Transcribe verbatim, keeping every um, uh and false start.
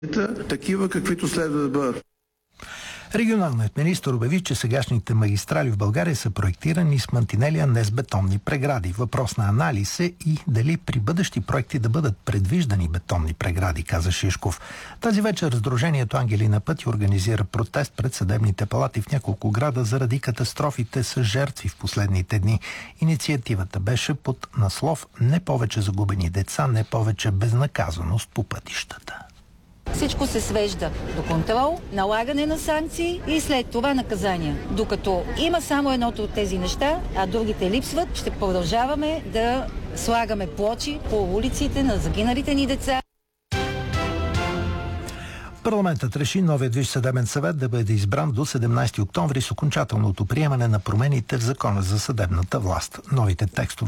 такива, каквито следва да бъдат. Регионалният министър обяви, че сегашните магистрали в България са проектирани с мантинели, а не с бетонни прегради. Въпрос на анализ е и дали при бъдещи проекти да бъдат предвиждани бетонни прегради, каза Шишков. Тази вечер Сдружението Ангели на пътя организира протест пред съдебните палати в няколко града заради катастрофите с жертви в последните дни. Инициативата беше под наслов "Не повече загубени деца, не повече безнаказаност по пътищата". Всичко се свежда до контрол, налагане на санкции и след това наказания. Докато има само едното от тези неща, а другите липсват, ще продължаваме да слагаме плочи по улиците на загиналите ни деца. Парламентът реши новият Висш съдебен съвет да бъде избран до седемнайсети октомври с окончателното приемане на промените в Закона за съдебната власт. Новите текстове